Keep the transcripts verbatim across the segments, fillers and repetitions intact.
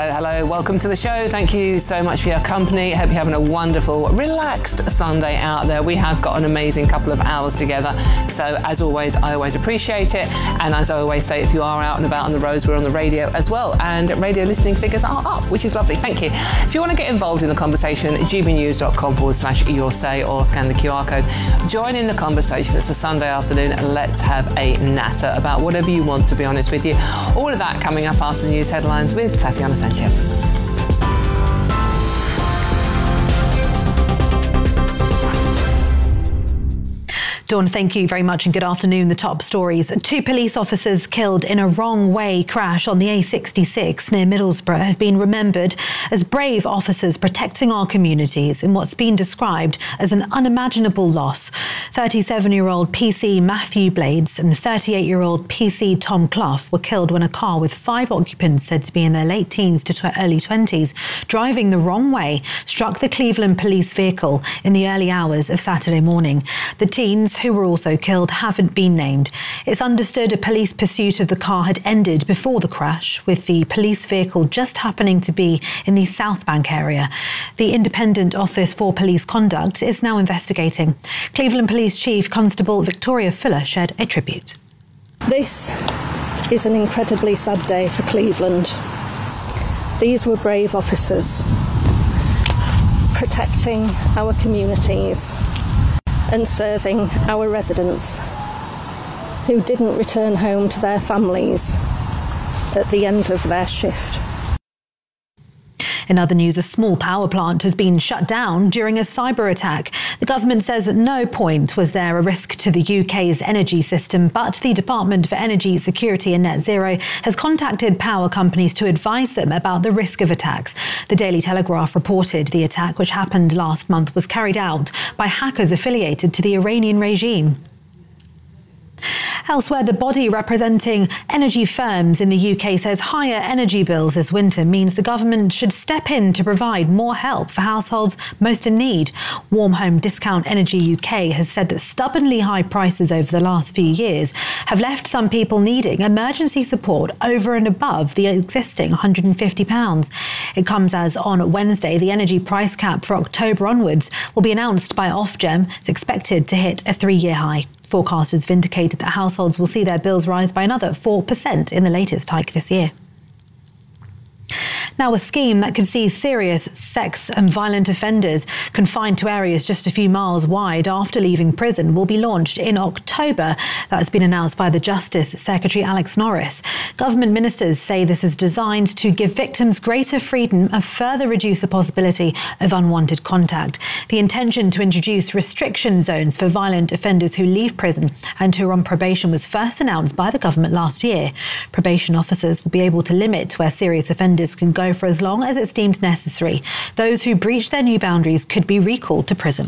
hello, welcome to the show. Thank you so much for your company. I hope you're having a wonderful, relaxed Sunday out there. We have got an amazing couple of hours together. So as always, I always appreciate it. And as I always say, if you are out and about on the roads, we're on the radio as well. And radio listening figures are up, which is lovely. Thank you. If you want to get involved in the conversation, gbnews.com forward slash your say or scan the Q R code. Join in the conversation. It's a Sunday afternoon and let's have a natter about whatever you want, to be honest with you. All of that coming up after the news headlines with Tatiana Sanchez. Dawn, thank you very much and good afternoon. The top stories. Two police officers killed in a wrong-way crash on the A sixty-six near Middlesbrough have been remembered as brave officers protecting our communities in what's been described as an unimaginable loss. thirty-seven-year-old P C Matthew Blades and thirty-eight-year-old P C Tom Clough were killed when a car with five occupants said to be in their late teens to tw- early twenties driving the wrong way struck the Cleveland police vehicle in the early hours of Saturday morning. The teens, who were also killed, haven't been named. It's understood a police pursuit of the car had ended before the crash, with the police vehicle just happening to be in the South Bank area. The Independent Office for Police Conduct is now investigating. Cleveland Police Chief Constable Victoria Fuller shared a tribute. This is an incredibly sad day for Cleveland. These were brave officers protecting our communities and serving our residents who didn't return home to their families at the end of their shift. In other news, a small power plant has been shut down during a cyber attack. The government says at no point was there a risk to the U K's energy system, but the Department for Energy Security and Net Zero has contacted power companies to advise them about the risk of attacks. The Daily Telegraph reported the attack, which happened last month, was carried out by hackers affiliated to the Iranian regime. Elsewhere, the body representing energy firms in the U K says higher energy bills this winter means the government should step in to provide more help for households most in need. Warm Home Discount Energy U K has said that stubbornly high prices over the last few years have left some people needing emergency support over and above the existing one hundred fifty pounds. It comes as on Wednesday, the energy price cap for October onwards will be announced by Ofgem. It's expected to hit a three-year high. Forecasters have indicated that households will see their bills rise by another four percent in the latest hike this year. Now, a scheme that could see serious sex and violent offenders confined to areas just a few miles wide after leaving prison will be launched in October. That's been announced by the Justice Secretary Alex Norris. Government ministers say this is designed to give victims greater freedom and further reduce the possibility of unwanted contact. The intention to introduce restriction zones for violent offenders who leave prison and who are on probation was first announced by the government last year. Probation officers will be able to limit where serious offenders can go for as long as it's deemed necessary. Those who breach their new boundaries could be recalled to prison.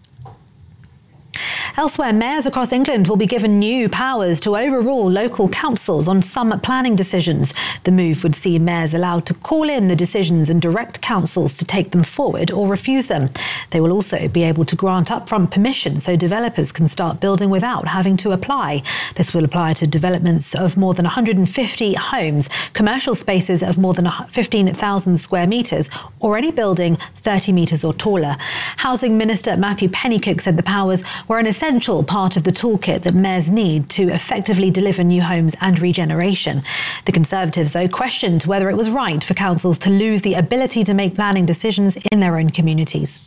Elsewhere, mayors across England will be given new powers to overrule local councils on some planning decisions. The move would see mayors allowed to call in the decisions and direct councils to take them forward or refuse them. They will also be able to grant upfront permission so developers can start building without having to apply. This will apply to developments of more than one hundred fifty homes, commercial spaces of more than fifteen thousand square metres, or any building thirty metres or taller. Housing Minister Matthew Pennycook said the powers were an essential part of the toolkit that mayors need to effectively deliver new homes and regeneration. The Conservatives, though, questioned whether it was right for councils to lose the ability to make planning decisions in their own communities.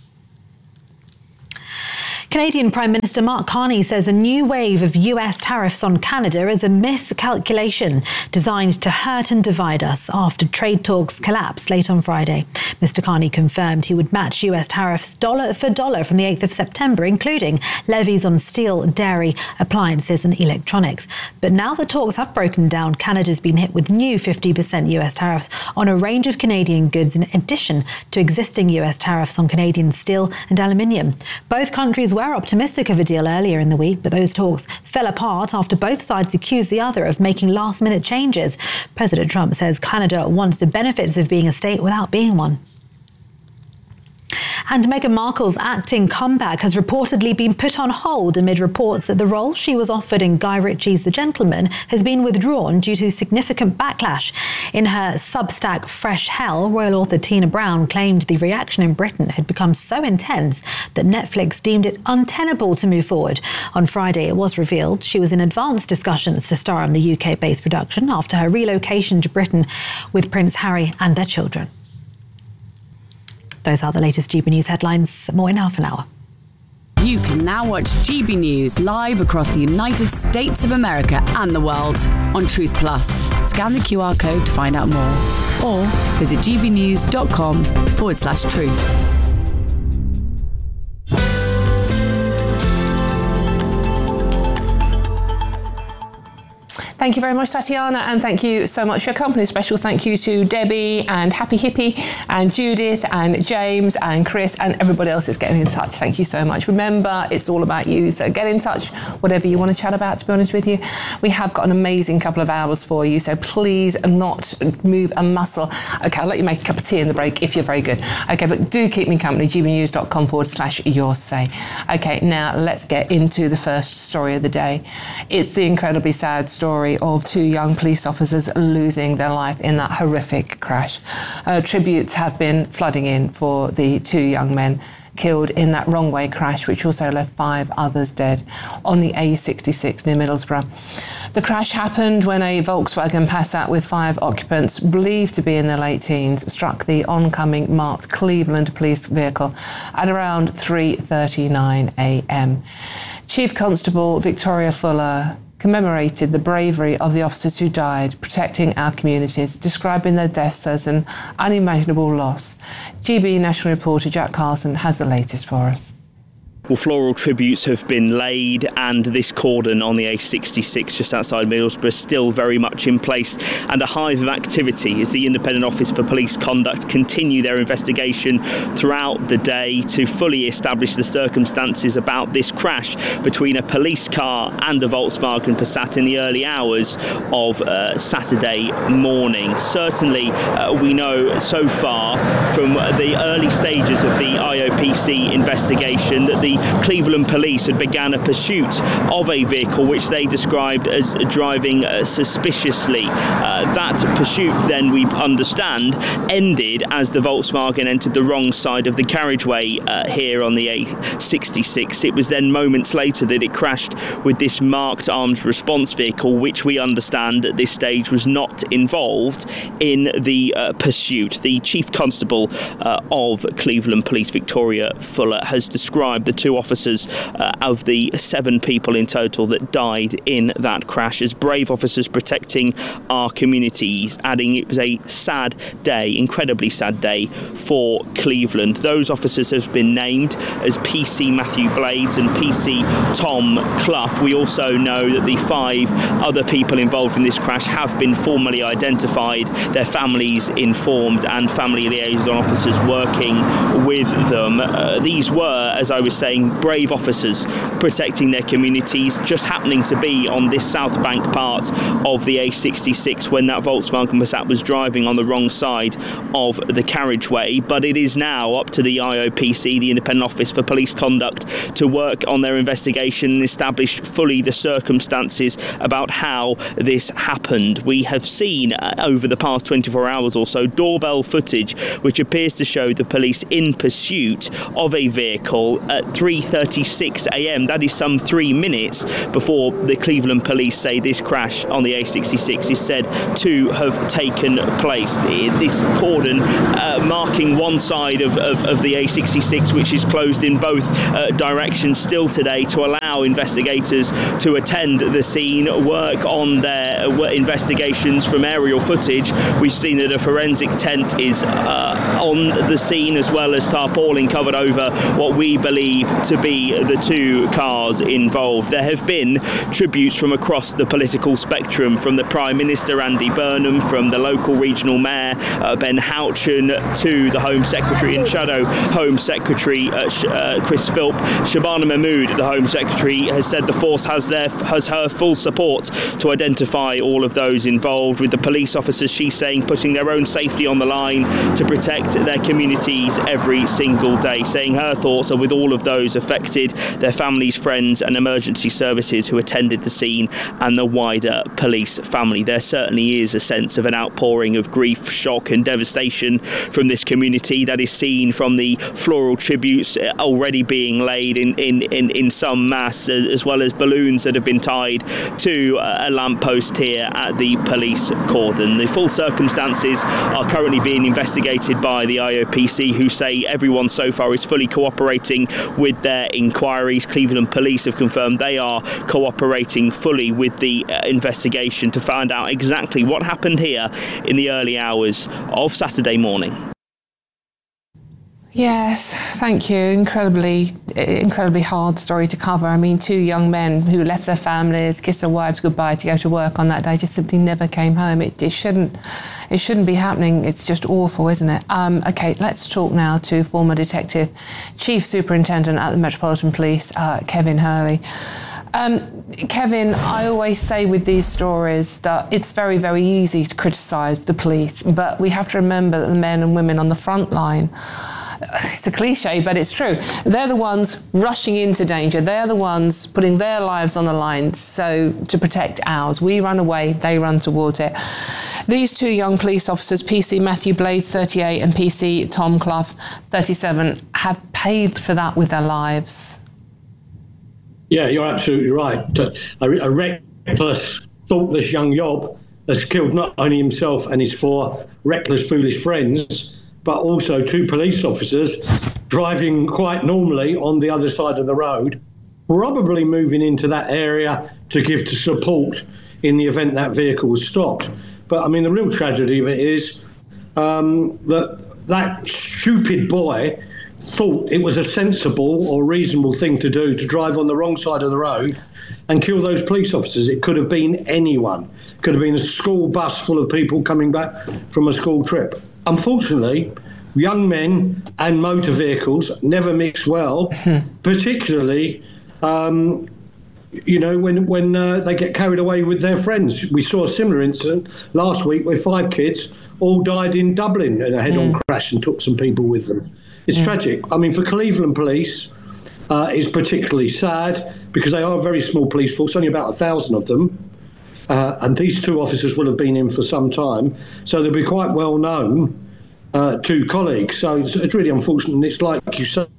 Canadian Prime Minister Mark Carney says a new wave of U S tariffs on Canada is a miscalculation designed to hurt and divide us after trade talks collapsed late on Friday. Mister Carney confirmed he would match U S tariffs dollar for dollar from the eighth of September, including levies on steel, dairy, appliances and electronics. But now the talks have broken down, Canada's been hit with new fifty percent U S tariffs on a range of Canadian goods in addition to existing U S tariffs on Canadian steel and aluminium. Both countries were optimistic of a deal earlier in the week, but those talks fell apart after both sides accused the other of making last-minute changes. President Trump says Canada wants the benefits of being a state without being one. And Meghan Markle's acting comeback has reportedly been put on hold amid reports that the role she was offered in Guy Ritchie's The Gentleman has been withdrawn due to significant backlash. In her Substack Fresh Hell, royal author Tina Brown claimed the reaction in Britain had become so intense that Netflix deemed it untenable to move forward. On Friday, it was revealed she was in advanced discussions to star in the U K-based production after her relocation to Britain with Prince Harry and their children. Those are the latest G B News headlines. More in half an hour. You can now watch G B News live across the United States of America and the world on Truth Plus. Scan the Q R code to find out more or visit gbnews.com forward slash truth. Thank you very much, Tatiana, and thank you so much for your company. Special thank you to Debbie and Happy Hippie and Judith and James and Chris and everybody else that's getting in touch. Thank you so much. Remember, it's all about you, so get in touch, whatever you want to chat about, to be honest with you. We have got an amazing couple of hours for you, so please not move a muscle. Okay, I'll let you make a cup of tea in the break if you're very good. Okay, but do keep me company, gbnews.com forward slash your say. Okay, now let's get into the first story of the day. It's the incredibly sad story of two young police officers losing their life in that horrific crash. Uh, tributes have been flooding in for the two young men killed in that wrong way crash, which also left five others dead on the A sixty-six near Middlesbrough. The crash happened when a Volkswagen Passat with five occupants, believed to be in their late teens, struck the oncoming marked Cleveland police vehicle at around three thirty-nine a.m. Chief Constable Victoria Fuller commemorated the bravery of the officers who died protecting our communities, describing their deaths as an unimaginable loss. G B national reporter Jack Carson has the latest for us. Well, floral tributes have been laid, and this cordon on the A sixty-six just outside Middlesbrough is still very much in place, and a hive of activity as the Independent Office for Police Conduct continue their investigation throughout the day to fully establish the circumstances about this crash between a police car and a Volkswagen Passat in the early hours of uh, Saturday morning. Certainly, uh, we know so far from the early stages of the I O P C investigation that the Cleveland police had begun a pursuit of a vehicle which they described as driving uh, suspiciously. Uh, that pursuit then, we understand, ended as the Volkswagen entered the wrong side of the carriageway uh, here on the A sixty-six. It was then moments later that it crashed with this marked armed response vehicle, which we understand at this stage was not involved in the uh, pursuit. The Chief Constable uh, of Cleveland Police, Victoria Fuller, has described the two officers uh, of the seven people in total that died in that crash as brave officers protecting our communities, adding it was a sad day, incredibly sad day for Cleveland. Those officers have been named as P C Matthew Blades and P C Tom Clough. We also know that the five other people involved in this crash have been formally identified, their families informed, and family liaison officers working with them. Uh, these were, as I was saying, brave officers protecting their communities, just happening to be on this South Bank part of the A sixty-six when that Volkswagen Passat was driving on the wrong side of the carriageway. But it is now up to the I O P C, the Independent Office for Police Conduct, to work on their investigation and establish fully the circumstances about how this happened. We have seen uh, over the past twenty-four hours or so doorbell footage which appears to show the police in pursuit of a vehicle at three thirty-six a.m. That is some three minutes before the Cleveland police say this crash on the A sixty-six is said to have taken place. This cordon uh, marking one side of, of, of the A sixty-six, which is closed in both uh, directions still today to allow investigators to attend the scene, work on their uh, investigations from aerial footage. We've seen that a forensic tent is uh, on the scene, as well as tarpaulin covered over what we believe to be the two cars involved. There have been tributes from across the political spectrum, from the Prime Minister Andy Burnham, from the local regional mayor uh, Ben Houchen, to the Home Secretary and Shadow Home Secretary uh, Sh- uh, Chris Philp. Shabana Mahmood, the Home Secretary, has said the force has their has her full support to identify all of those involved, with the police officers, she's saying, putting their own safety on the line to protect their communities every single day, saying her thoughts are with all of those affected, their families, friends and emergency services who attended the scene, and the wider police family. There certainly is a sense of an outpouring of grief, shock and devastation from this community that is seen from the floral tributes already being laid in, in, in, in some mass, as well as balloons that have been tied to a lamppost here at the police cordon. The full circumstances are currently being investigated by the I O P C, who say everyone so far is fully cooperating with their inquiries. Cleveland Police have confirmed they are cooperating fully with the uh, investigation to find out exactly what happened here in the early hours of Saturday morning. Yes, thank you. Incredibly, incredibly hard story to cover. I mean, two young men who left their families, kissed their wives goodbye to go to work on that day, just simply never came home. It, it shouldn't, it shouldn't be happening. It's just awful, isn't it? Um, okay, let's talk now to former Detective Chief Superintendent at the Metropolitan Police, uh, Kevin Hurley. Um, Kevin, I always say with these stories that it's very, very easy to criticise the police, but we have to remember that the men and women on the front line, it's a cliche, but it's true. They're the ones rushing into danger. They're the ones putting their lives on the line so to protect ours. We run away, they run towards it. These two young police officers, P C Matthew Blades, thirty-eight, and P C Tom Clough, thirty-seven, have paid for that with their lives. Yeah, you're absolutely right. A, a reckless, thoughtless young yob has killed not only himself and his four reckless, foolish friends, but also two police officers driving quite normally on the other side of the road, probably moving into that area to give to support in the event that vehicle was stopped. But I mean, the real tragedy of it is um, that that stupid boy thought it was a sensible or reasonable thing to do to drive on the wrong side of the road and kill those police officers. It could have been anyone. It could have been a school bus full of people coming back from a school trip. Unfortunately, young men and motor vehicles never mix well, particularly, um, you know, when, when uh, they get carried away with their friends. We saw a similar incident last week where five kids all died in Dublin in a head-on mm. crash and took some people with them. It's mm. tragic. I mean, for Cleveland Police, uh, it's particularly sad because they are a very small police force, only about a thousand of them. Uh, and these two officers will have been in for some time, so they'll be quite well known uh, to colleagues. So it's, it's really unfortunate, and it's like you say,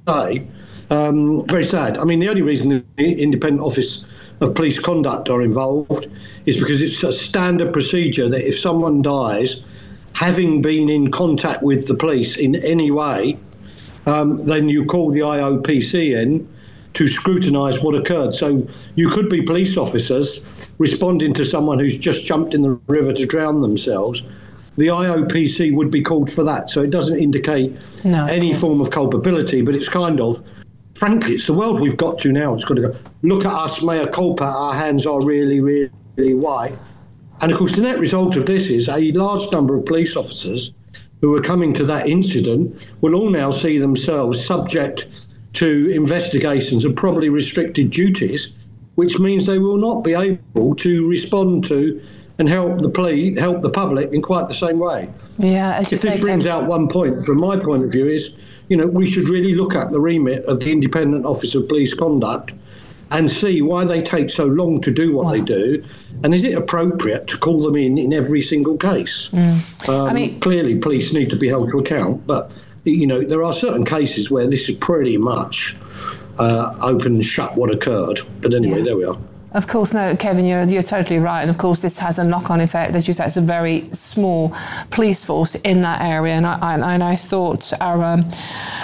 um, very sad. I mean, the only reason the Independent Office of Police Conduct are involved is because it's a standard procedure that if someone dies, having been in contact with the police in any way, um, then you call the I O P C in to scrutinise what occurred. So you could be police officers responding to someone who's just jumped in the river to drown themselves. The I O P C would be called for that. So it doesn't indicate no, any form of culpability, but it's kind of, frankly, it's the world we've got to now. It's got to go, look at us, mea culpa, our hands are really, really, really white. And of course, the net result of this is a large number of police officers who are coming to that incident will all now see themselves subject to investigations and probably restricted duties, which means they will not be able to respond to and help the plea, help the public in quite the same way. Yeah, as you if say, this brings out one point, from my point of view, is, you know, we should really look at the remit of the Independent Office of Police Conduct and see why they take so long to do what wow. they do, and is it appropriate to call them in in every single case? Mm. Um, I mean, clearly, police need to be held to account, but you know, there are certain cases where this is pretty much uh, open and shut what occurred. But anyway, yeah. there we are. Of course, no, Kevin, you're, you're totally right. And of course, this has a knock-on effect. As you said, it's a very small police force in that area. And I, I, and I thought our... Um,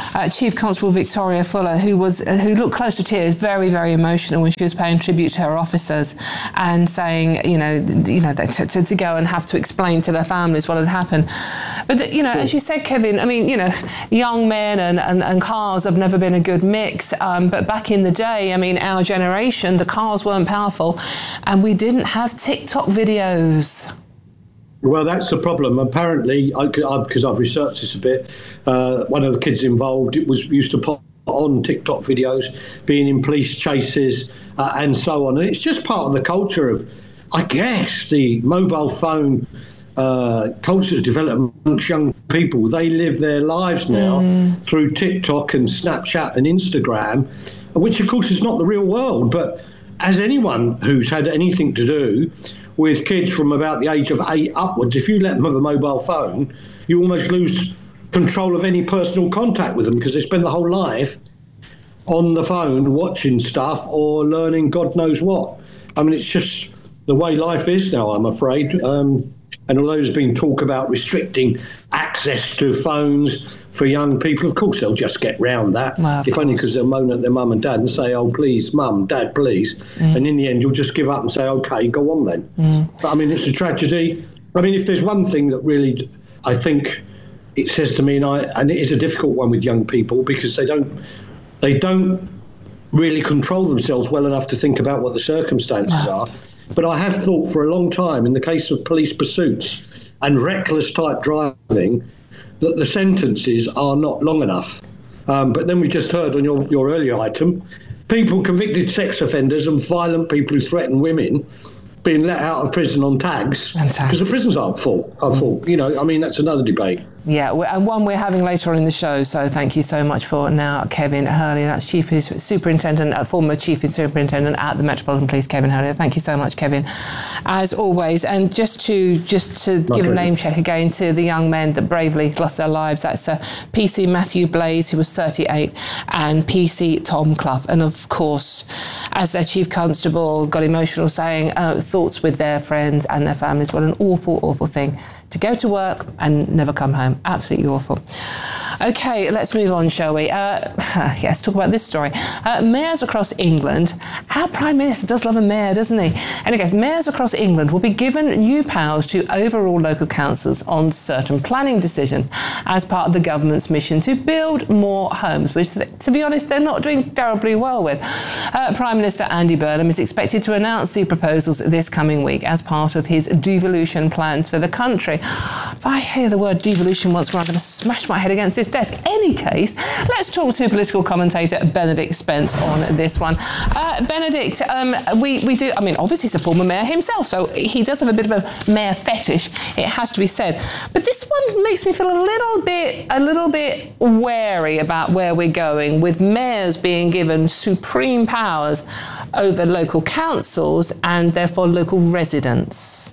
uh, Chief Constable Victoria Fuller, who was uh, who looked close to tears, very, very emotional when she was paying tribute to her officers and saying, you know, you know, to, to, to go and have to explain to their families what had happened. But, you know, as you said, Kevin, I mean, you know, young men and, and, and cars have never been a good mix. Um, but back in the day, I mean, our generation, the cars weren't powerful and we didn't have TikTok videos. Well, that's the problem. Apparently, because I've researched this a bit, uh, one of the kids involved it was used to pop on TikTok videos, being in police chases uh, and so on. And it's just part of the culture of, I guess, the mobile phone uh, culture that's developed amongst young people. They live their lives now mm. through TikTok and Snapchat and Instagram, which, of course, is not the real world. But as anyone who's had anything to do with kids from about the age of eight upwards, if you let them have a mobile phone, you almost lose control of any personal contact with them because they spend the whole life on the phone watching stuff or learning God knows what. I mean, it's just the way life is now, I'm afraid. Um, and although there's been talk about restricting access to phones for young people, of course they'll just get round that, well, if course. only because they'll moan at their mum and dad and say, oh, please, mum, dad, please. Mm. And in the end, you'll just give up and say, OK, go on then. Mm. But I mean, it's a tragedy. I mean, if there's one thing that really, I think it says to me, and, I, and it is a difficult one with young people because they don't, they don't really control themselves well enough to think about what the circumstances wow. are. But I have thought for a long time, in the case of police pursuits and reckless type driving, that the sentences are not long enough. Um, but then we just heard on your, your earlier item, people convicted sex offenders and violent people who threaten women being let out of prison on tags because the prisons aren't full. I thought, you know, I mean, that's another debate. Yeah, and one we're having later on in the show, so thank you so much for now, Kevin Hurley. That's Chief Superintendent, uh, former Chief Superintendent at the Metropolitan Police, Kevin Hurley. Thank you so much, Kevin, as always. And just to just to Not give really. a name check again to the young men that bravely lost their lives, that's uh, P C Matthew Blaze, who was thirty-eight, and P C Tom Clough. And of course, as their Chief Constable got emotional saying, uh, thoughts with their friends and their families. What an awful, awful thing to go to work and never come home. Absolutely awful. OK, let's move on, shall we? Uh, yes, talk about this story. Uh, mayors across England, our Prime Minister does love a mayor, doesn't he? Anyways, mayors across England will be given new powers to overrule local councils on certain planning decisions as part of the government's mission to build more homes, which, to be honest, they're not doing terribly well with. Uh, Prime Minister Andy Burnham is expected to announce the proposals this coming week as part of his devolution plans for the country. If I hear the word devolution once more, I'm going to smash my head against this desk. Any case, let's talk to political commentator Benedict Spence on this one. Uh, Benedict, um, we, we do, I mean, obviously he's a former mayor himself, so he does have a bit of a mayor fetish, it has to be said. But this one makes me feel a little bit, a little bit wary about where we're going, with mayors being given supreme powers over local councils and therefore local residents.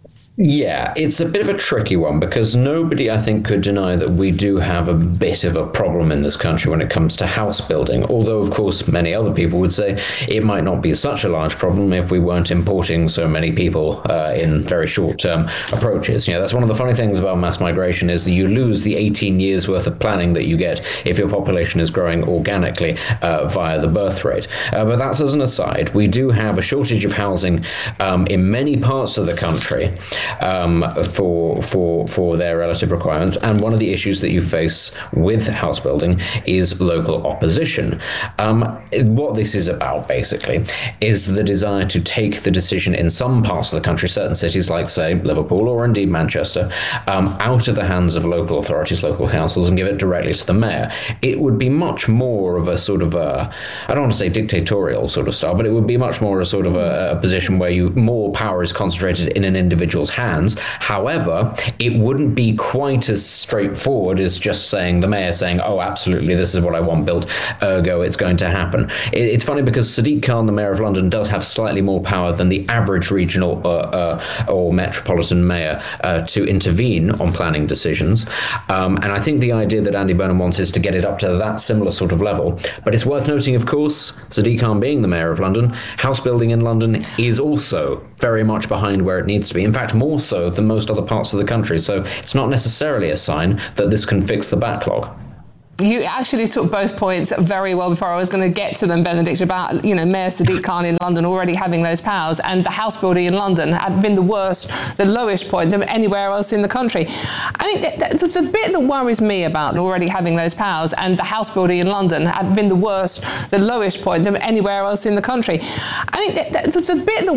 Yeah, it's a bit of a tricky one because nobody, I think, could deny that we do have a bit of a problem in this country when it comes to house building. Although, of course, many other people would say it might not be such a large problem if we weren't importing so many people uh, in very short-term approaches. You know, that's one of the funny things about mass migration is that you lose the eighteen years worth of planning that you get if your population is growing organically uh, via the birth rate. Uh, but that's as an aside. We do have a shortage of housing um, in many parts of the country. Um, for for for their relative requirements, and one of the issues that you face with house building is local opposition. Um, what this is about, basically, is the desire to take the decision in some parts of the country, certain cities like, say, Liverpool or indeed Manchester, um, out of the hands of local authorities, local councils, and give it directly to the mayor. It would be much more of a sort of a, I don't want to say dictatorial sort of style, but it would be much more a sort of a, a position where you more power is concentrated in an individual's hands. However, it wouldn't be quite as straightforward as just saying the mayor saying, oh, absolutely, this is what I want built, ergo it's going to happen. It, it's funny because Sadiq Khan, the mayor of London, does have slightly more power than the average regional uh, uh, or metropolitan mayor uh, to intervene on planning decisions. Um, and I think the idea that Andy Burnham wants is to get it up to that similar sort of level. But it's worth noting, of course, Sadiq Khan being the mayor of London, house building in London is also very much behind where it needs to be. In fact, more so than most other parts of the country. So it's not necessarily a sign that this can fix the backlog. You actually took both points very well before I was going to get to them, Benedict, about, you know, Mayor Sadiq Khan in London already having those powers, and the house building in London have been the worst, the lowest point than anywhere else in the country. I mean, the, the, the bit that worries me about already having those powers and the house building in London have been the worst, the lowest point than anywhere else in the country. I mean, the, the, the bit that